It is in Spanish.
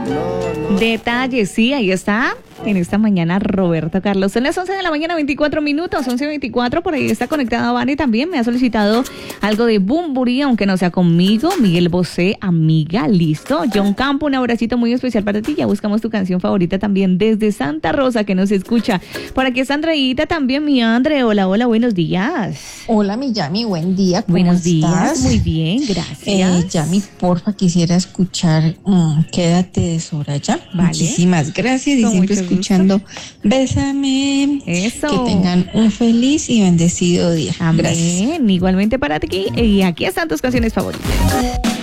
Detalles, sí, ahí está. En esta mañana, Roberto Carlos. Son las 11 de la mañana, 24 minutos, 11:24. Por ahí está conectada Vane también. Me ha solicitado algo de Bumburi, aunque no sea conmigo. Miguel Bosé, amiga, listo. John Campo, un abracito muy especial para ti. Ya buscamos tu canción favorita también desde Santa Rosa, que nos escucha. Por aquí está Andreita también, mi Andre. Hola, hola, buenos días. Hola, mi Yami, buen día. ¿Cómo Buenos estás? días, muy bien, gracias. Yami, porfa, quisiera escuchar Quédate de Soraya. Vale. Muchísimas gracias y Con siempre mucho escuchando Bésame. Eso. Que tengan un feliz y bendecido día. Amén. Gracias. Igualmente para ti. Y aquí están tus canciones favoritas.